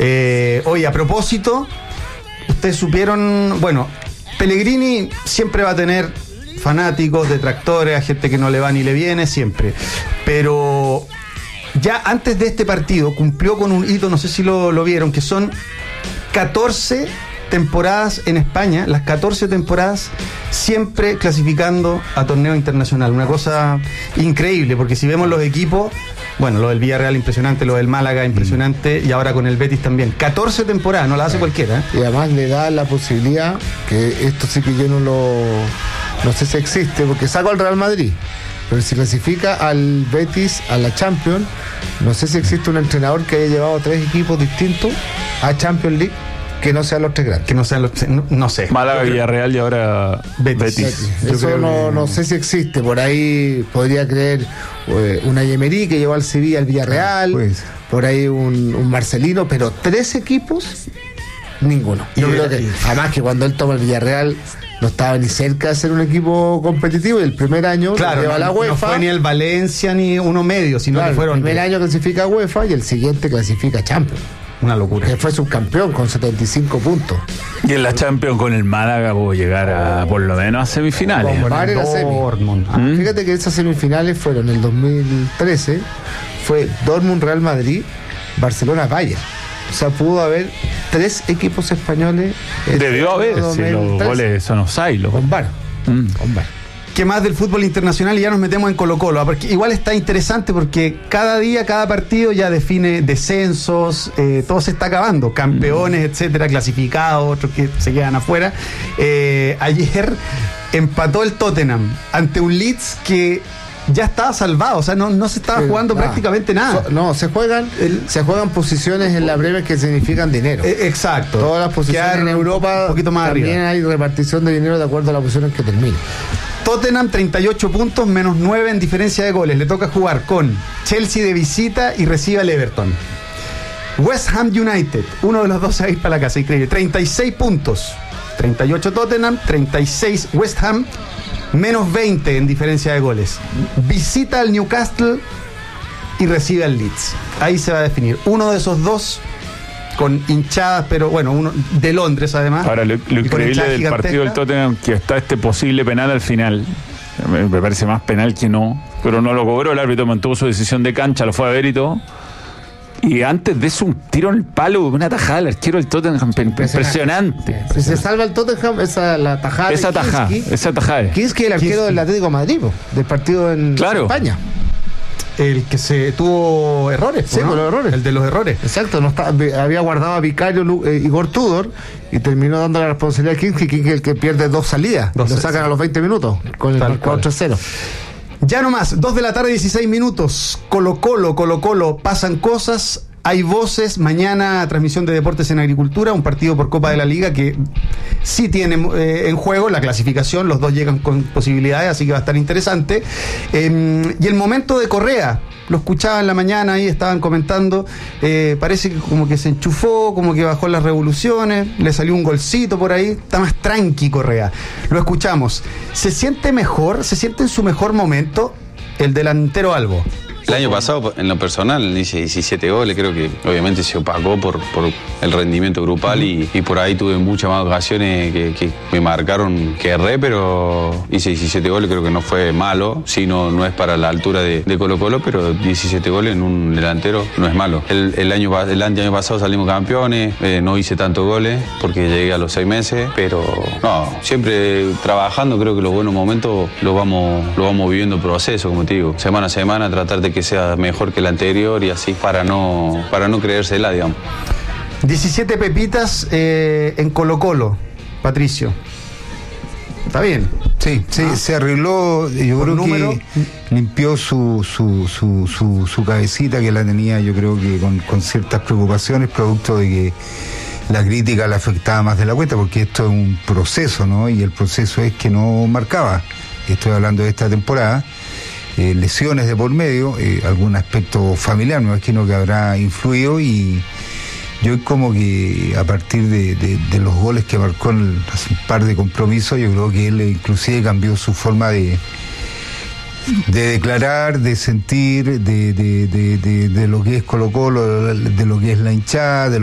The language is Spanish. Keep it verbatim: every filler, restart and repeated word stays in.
Eh, oye, a propósito, ustedes supieron, bueno, Pellegrini siempre va a tener fanáticos, detractores, a gente que no le va ni le viene, siempre. Pero ya antes de este partido cumplió con un hito, no sé si lo, lo vieron, que son catorce temporadas en España, las catorce temporadas siempre clasificando a torneo internacional. Una cosa increíble, porque si vemos los equipos, bueno, lo del Villarreal impresionante, lo del Málaga impresionante, y ahora con el Betis también. catorce temporadas, no la hace cualquiera, ¿eh? Y además le da la posibilidad, que esto sí que yo no lo... no sé si existe, porque saco al Real Madrid, pero si clasifica al Betis a la Champions, no sé si existe un entrenador que haya llevado tres equipos distintos a Champions League que no sean los tres grandes. Que no sean los... No, no sé. Málaga, Villarreal y ahora Betis. Betis. Yo Eso creo no, que... no sé si existe. Por ahí podría creer eh, una Emery que llevó al Sevilla al Villarreal, pues. Por ahí un, un Marcelino, pero tres equipos, ninguno. Yo creo que, además que cuando él toma el Villarreal no estaba ni cerca de ser un equipo competitivo, y el primer año claro, lleva no, la UEFA. No fue ni el Valencia ni uno medio, sino claro, que fueron... El primer de... año clasifica a UEFA y el siguiente clasifica a Champions. Una locura. Que fue subcampeón con setenta y cinco puntos. Y en la Champions con el Málaga pudo llegar a por lo menos a semifinales. Con el Dortmund. Ah, ¿Mm? Fíjate que esas semifinales fueron en el dos mil trece, fue Dortmund, Real Madrid, Barcelona, Bayern. O sea, pudo haber tres equipos españoles. Debió haber, si los goles son offside. Con V A R. Mm. Con V A R. ¿Qué más del fútbol internacional? Y ya nos metemos en Colo-Colo, porque igual está interesante porque cada día, cada partido ya define descensos, eh, todo se está acabando, campeones, etcétera, clasificados, otros que se quedan afuera. Eh, ayer empató el Tottenham ante un Leeds que ya estaba salvado, o sea, no, no se estaba Pero, jugando nada. prácticamente nada. So, no, se juegan el, se juegan posiciones en la Premier que significan dinero. Eh, exacto. Todas las posiciones Quedar en Europa un poquito más también arriba. Hay repartición de dinero de acuerdo a la posición en que termine. Tottenham treinta y ocho puntos, menos nueve en diferencia de goles. Le toca jugar con Chelsea de visita y recibe al Everton. West Ham United, uno de los dos a ir para la casa, increíble. treinta y seis puntos. treinta y ocho Tottenham, treinta y seis West Ham, menos veinte en diferencia de goles. Visita al Newcastle y recibe al Leeds. Ahí se va a definir. Uno de esos dos con hinchadas, pero bueno, uno de Londres además. Ahora, lo, lo increíble del gigantesca. partido del Tottenham, que está este posible penal al final, me, me parece más penal que no, pero no lo cobró, el árbitro mantuvo su decisión de cancha, lo fue a ver y todo. Y antes de eso, un tiro en el palo, una tajada del arquero del Tottenham, impresionante. Si se salva el Tottenham, esa la tajada esa de tajada, Kinski, esa tajada. Kinski, el arquero Kinski. del Atlético de Madrid, del partido en claro. España. El que se tuvo errores, sí, ¿no? con los errores. El de los errores. Exacto, no está, había guardado a Vicario eh, Igor Tudor y terminó dando la responsabilidad a Kinski, que es el que pierde dos salidas. Dos lo sacan a los veinte minutos con el cuatro a cero. Ya nomás, dos de la tarde, dieciséis minutos. Colo-Colo, Colo-Colo, pasan cosas. Hay voces, mañana transmisión de Deportes en Agricultura, un partido por Copa de la Liga que sí tiene eh, en juego la clasificación, los dos llegan con posibilidades, así que va a estar interesante. Eh, y el momento de Correa, lo escuchaba en la mañana, ahí estaban comentando, eh, parece que como que se enchufó, como que bajó las revoluciones, le salió un golcito por ahí, está más tranqui Correa. Lo escuchamos. ¿Se siente mejor, se siente en su mejor momento el delantero Albo? El año pasado, en lo personal, hice diecisiete goles, creo que obviamente se opacó por, por el rendimiento grupal y, y por ahí tuve muchas más ocasiones que, que me marcaron que erré, pero hice diecisiete goles, creo que no fue malo, sí, no, no es para la altura de, de Colo Colo, pero diecisiete goles en un delantero no es malo. El, el, año, el año pasado salimos campeones, eh, no hice tantos goles porque llegué a los seis meses, pero no, siempre trabajando, creo que los buenos momentos los vamos, los vamos viviendo en proceso, como te digo, semana a semana, tratar de que sea mejor que el anterior y así para no para no creérsela, digamos. diecisiete pepitas eh, en Colo-Colo, Patricio. Está bien. Sí, sí, ah. se arregló, yo creo número? que limpió su su, su, su su cabecita, que la tenía yo creo que con, con ciertas preocupaciones, producto de que la crítica le afectaba más de la cuenta, porque esto es un proceso, ¿no? Y el proceso es que no marcaba. Estoy hablando de esta temporada. Eh, lesiones de por medio, eh, algún aspecto familiar, me imagino que habrá influido, y yo como que a partir de, de, de los goles que marcó en hace un par de compromisos, yo creo que él inclusive cambió su forma de de declarar, de sentir, de, de, de, de, de lo que es Colo-Colo, de lo que es la hinchada, de lo